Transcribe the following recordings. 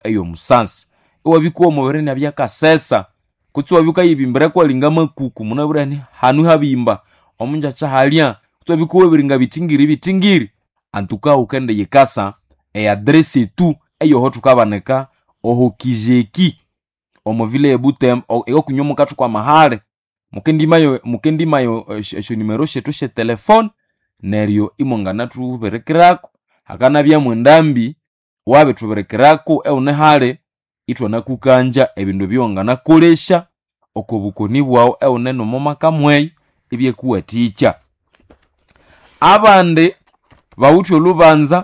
eyo musansi iwabikuwa omubiri nabyakasesa kutsi wabika yibimbira kwa linga makuku munaburani hanu habimba omunja chahalya kutsi wabikuwa biringa bitingiri antuka ukende yikasa adresse tu eyo hotukabaneka ohokijeki omovile ebutem ego kunyomo katu kwa mahale mukendi mayo esho numero shetu she telefone neryo imongana tuberekirako hakana bya mwendambi wabe tuberekirako eune hale itwana kukanja ebindu byongana kolesha okobukoni bwawo eune no momaka mweyi ibye kuwaticha abande bawuthi olubanza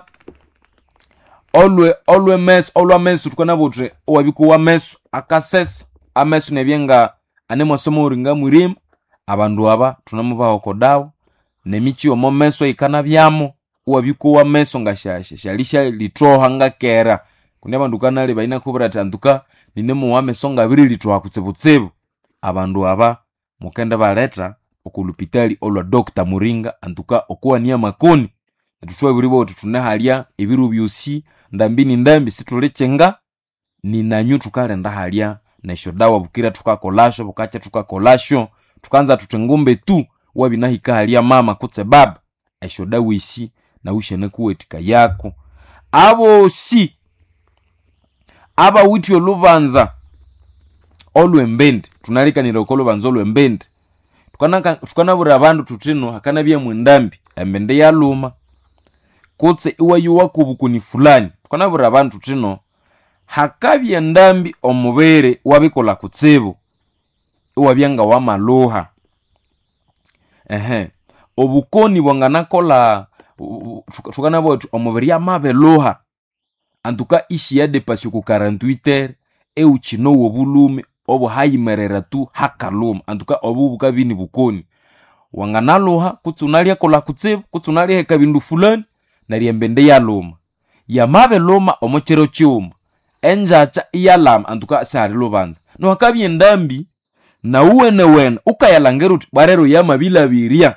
olwe mesu tukana botre wabikuwa mesu akasesa amesu nebyenga anemosomo uringa murimu abandu aba tunamubaho dawo nemichi omo meso ikana byamo wabikuwa meso ngashalisha litroha ngakera kundi abandu kanali baina kubira tanduka ninemo wa meso ngabiri litroha kutsebutsebu abandu aba mukenda baleta okulupitali olwa Dr. Muringa antuka okuwania makoni tutwa biribo tutunahalya ebiru byusi ndambi situlechenga ninanyu tukalenda halya nesho dawa bukira tukakolasho bukacha tukakolasho tukanza tutengumbe tu wabinahika halya mama kutse baba esho dawa isi na ushene kuwetika yako abo si aba witi olubanza olwembende tunalikanira okolubanza olwembende tukanabura abandu tutino hakana bya mwendambi embende yaluma kutse iwayuwa kubukuni fulani tukanabura abantu tutino hakabye ndambi omubere wabikola kutsebo iwabyanga wamaloha obukoni bwanganakola tukanabo omubere yamabeloha antuka ishi ya depasyo ku 48 euchino wobulume obo hayimerera tu hakaluma antuka obubuka bini bukoni wanganaloha kutsunalia kola kutsebo kutsunalia hekabindu fulani nariembende yaluma yamabe loma omochero chiuma enjacha iyalama antuka sari lubanza no hakabye ndambi na uwene ukayalangeruti barero yamabilabiria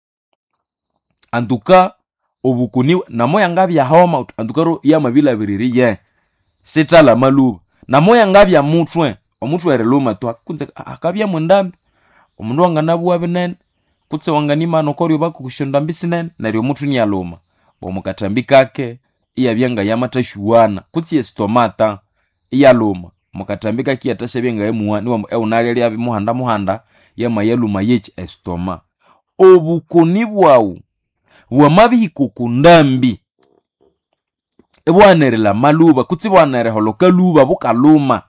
antuka obukuni namoya ngabya homa antuka ro yamabilabiriri sitala maluba namoya ngabya mutwe omutwe reluma to kunze hakabya mwendambi omundu wanganabuwa benene kutse wanganima nokori bakukushonda mbisinen naryo mutu ni yaluma bomukatambikake iyabyanga yamatashuwana kutsi estomata iyaluma mukatambika kiyatasha byenga emuwa niwa eunaleli abi muhanda yamayaluma yechi estoma obukoni bwawu wamabihiko kundambi ebwanerela maluba kutsi bwanere holoka luba bukaluma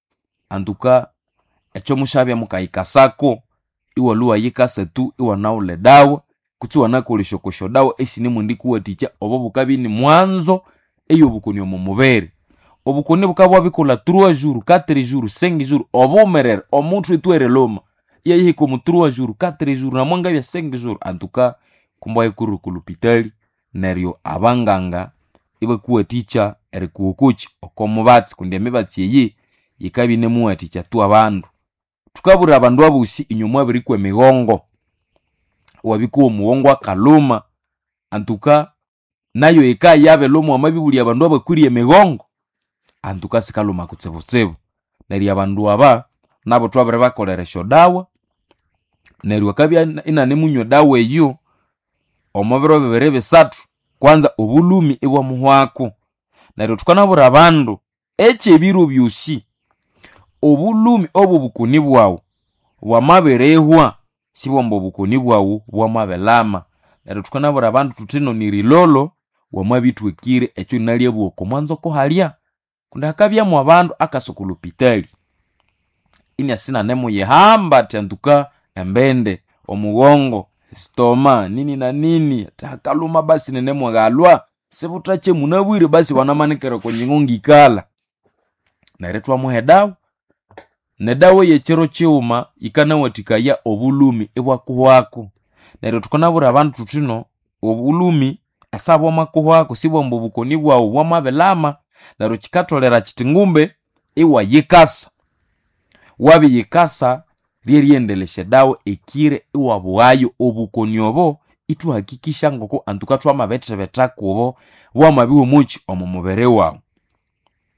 antuka echo mushabya mukayikasako iwaluwa yikase tu iwanaule dawa kutsi wanakoleshokosho dawa esini mundi kuwaticha obo bukabini mwanzo eyo bukoni omumubere obukoni bukabwa bikola 3 jours 4 jours 5 jours obo merere omuntu etwere loma yayihiko mu 3 jours 4 jours na mwanga bya 5 jours antuka kumbwa ekuru kulupitali neryo abanganga ibe kuwaticha erikukuchi okomubatsi kundi emibatsi yeyi yikabine muwaticha tu abandu tukabura abandu abusi inyomwa biri kwe migongo wabikuwa muwongo akaluma antuka nayo eka yabe lomo amabibuli abandu abakuriye migongo antuka sikaluma kutsebo neri abandu aba nabo twabere bakoleresho dawa neri wakabya inane munyo dawa eyo omubiro bibere bisatu kwanza obulumi ebwa muhwako neri tukanabura abandu echebiro byusi obulumi obo bukuni bwawo wamaberehwa sibombo bukuni bwawo bwamabelama neri tukanabura abandu tutino nirilolo wamabitwekire echo nalye bwoko mwanzo ko halya kunda hakabya mu abandu akasokulupitali inya sina nemo yehamba tantuka embende omugongo stoma nini na nini takaluma basi nenemo galwa sebutache munabwire basi wanamanekera konyingongi kala naretwa muhedawo nedawo yechero chiuma ikana watikaya obulumi ebwakuhwako nero tukanabura abantu tutino obulumi asabwa makuhwako sibombo bukoni bwawo bwamabelama nero chikatolera chitingumbe iwa yikasa wabi yikasa riendeleshe dawo ekire iwa bwayo obukoni obo itu hakikisha ngoko antuka twama betre betakubo wamabiwo muchi omumubere wawo